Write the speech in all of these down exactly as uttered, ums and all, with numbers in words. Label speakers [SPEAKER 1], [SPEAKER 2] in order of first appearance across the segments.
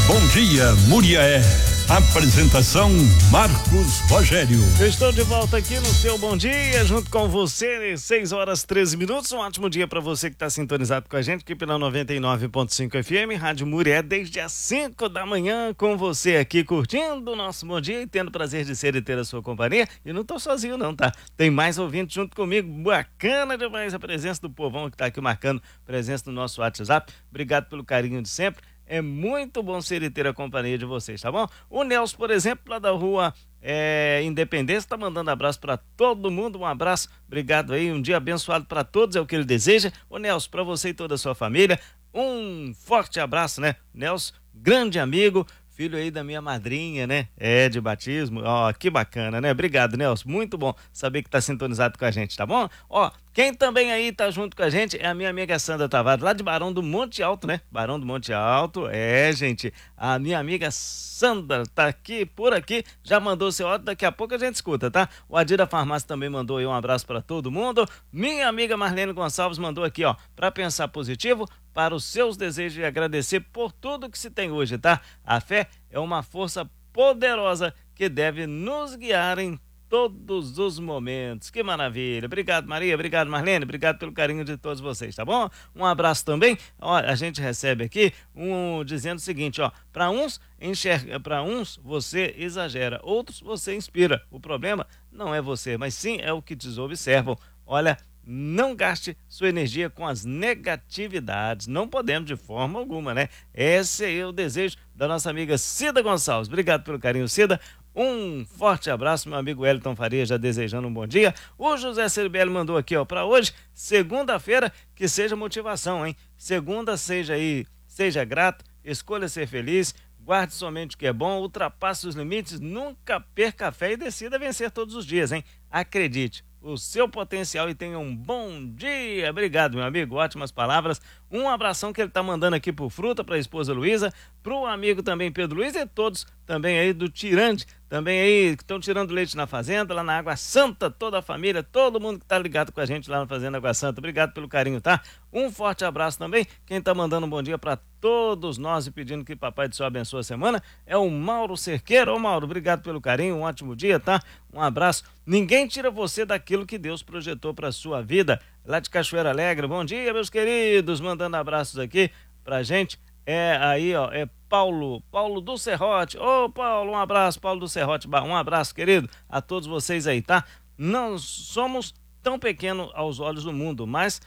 [SPEAKER 1] Bom dia, Muriaé. Apresentação Marcos Rogério.
[SPEAKER 2] Eu estou de volta aqui no seu Bom Dia, junto com você, seis horas treze minutos. Um ótimo dia para você que está sintonizado com a gente aqui pela noventa e nove ponto cinco F M, Rádio Muriaé, desde as cinco da manhã, com você aqui curtindo o nosso Bom Dia e tendo o prazer de ser e ter a sua companhia. E não estou sozinho não, tá? Tem mais ouvintes junto comigo. Bacana demais a presença do povão que está aqui marcando presença no nosso WhatsApp. Obrigado pelo carinho de sempre. É muito bom ser e ter a companhia de vocês, tá bom? O Nelson, por exemplo, lá da rua é, Independência, tá mandando abraço para todo mundo. Um abraço, obrigado aí, um dia abençoado para todos, é o que ele deseja. Ô Nelson, para você e toda a sua família, um forte abraço, né? Nelson, grande amigo, filho aí da minha madrinha, né? É, de batismo. Ó, que bacana, né? Obrigado, Nelson. Muito bom saber que tá sintonizado com a gente, tá bom? Ó, quem também aí tá junto com a gente é a minha amiga Sandra Tavares, lá de Barão do Monte Alto, né? Barão do Monte Alto, é, gente. A minha amiga Sandra tá aqui, por aqui, já mandou seu áudio, daqui a pouco a gente escuta, tá? O Adir da Farmácia também mandou aí um abraço para todo mundo. Minha amiga Marlene Gonçalves mandou aqui, ó, para pensar positivo, para os seus desejos e agradecer por tudo que se tem hoje, tá? A fé é uma força poderosa que deve nos guiar em todos os momentos. Que maravilha. Obrigado, Maria. Obrigado, Marlene. Obrigado pelo carinho de todos vocês, tá bom? Um abraço também. Ó, a gente recebe aqui um dizendo o seguinte, ó, para uns enxerga, para uns você exagera, outros você inspira. O problema não é você, mas sim é o que te observam. Olha, não gaste sua energia com as negatividades. Não podemos de forma alguma, né? Esse é o desejo da nossa amiga Cida Gonçalves. Obrigado pelo carinho, Cida. Um forte abraço, meu amigo Wellington Faria, já desejando um bom dia. O José Ceribelli mandou aqui, ó, para hoje, segunda-feira, que seja motivação, hein? Segunda, seja aí, seja grato, escolha ser feliz, guarde somente o que é bom, ultrapasse os limites, nunca perca a fé e decida vencer todos os dias, hein? Acredite o seu potencial e tenha um bom dia. Obrigado, meu amigo, ótimas palavras. Um abração que ele tá mandando aqui pro Fruta, pra esposa Luísa, pro amigo também Pedro Luiz e todos também aí do Tirante, também aí que estão tirando leite na fazenda, lá na Água Santa, toda a família, todo mundo que tá ligado com a gente lá na Fazenda Água Santa. Obrigado pelo carinho, tá? Um forte abraço também. Quem tá mandando um bom dia para todos nós e pedindo que Papai do Céu abençoe a semana é o Mauro Cerqueira. Ô Mauro, obrigado pelo carinho, um ótimo dia, tá? Um abraço. Ninguém tira você daquilo que Deus projetou para sua vida. Lá de Cachoeira Alegre, bom dia, meus queridos, mandando abraços aqui pra gente. É aí, ó, é Paulo, Paulo do Serrote. Ô, Paulo, um abraço, Paulo do Serrote, um abraço, querido, a todos vocês aí, tá? Não somos tão pequenos aos olhos do mundo, mas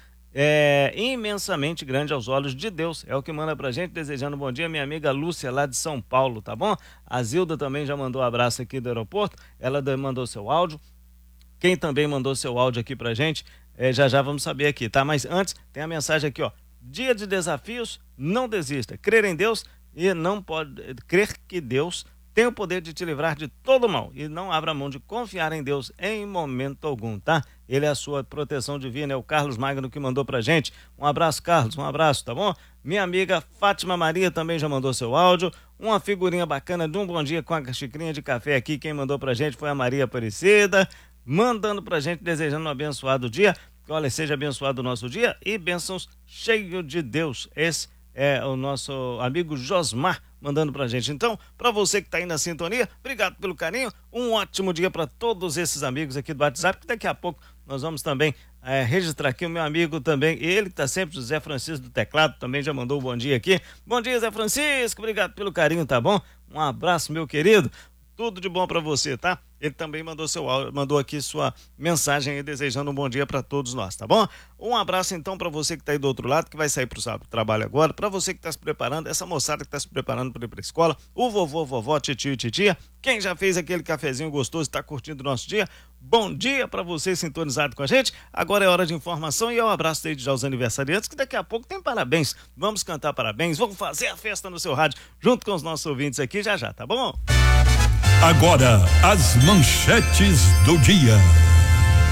[SPEAKER 2] é imensamente grande aos olhos de Deus. É o que manda pra gente, desejando um bom dia, minha amiga Lúcia, lá de São Paulo, tá bom? A Zilda também já mandou um abraço aqui do aeroporto, ela mandou seu áudio. Quem também mandou seu áudio aqui pra gente, é, já já vamos saber aqui, tá? Mas antes, tem a mensagem aqui, ó. Dia de desafios, não desista. Crer em Deus e não pode... Crer que Deus tem o poder de te livrar de todo mal. E não abra mão de confiar em Deus em momento algum, tá? Ele é a sua proteção divina, é o Carlos Magno que mandou pra gente. Um abraço, Carlos, um abraço, tá bom? Minha amiga Fátima Maria também já mandou seu áudio. Uma figurinha bacana de um bom dia com a xicrinha de café aqui. Quem mandou pra gente foi a Maria Aparecida, mandando pra gente, desejando um abençoado dia. Olha, seja abençoado o nosso dia e bênçãos cheio de Deus. Esse é o nosso amigo Josmar mandando pra gente. Então, pra você que tá aí na sintonia, obrigado pelo carinho. Um ótimo dia pra todos esses amigos aqui do WhatsApp, que daqui a pouco nós vamos também é, registrar aqui o meu amigo também, ele que tá sempre, Zé Francisco do Teclado, também já mandou um bom dia aqui. Bom dia, Zé Francisco, obrigado pelo carinho, tá bom? Um abraço, meu querido. Tudo de bom para você, tá? Ele também mandou seu mandou aqui sua mensagem aí, desejando um bom dia para todos nós, tá bom? Um abraço então para você que tá aí do outro lado, que vai sair pro trabalho agora, para você que tá se preparando, essa moçada que tá se preparando para ir pra escola, o vovô, vovó, titio e titia, quem já fez aquele cafezinho gostoso, tá curtindo o nosso dia, bom dia para você sintonizado com a gente. Agora é hora de informação e eu abraço desde já os aniversariantes, que daqui a pouco tem parabéns. Vamos cantar parabéns, vamos fazer a festa no seu rádio, junto com os nossos ouvintes aqui já já, tá bom?
[SPEAKER 1] Agora, as manchetes do dia.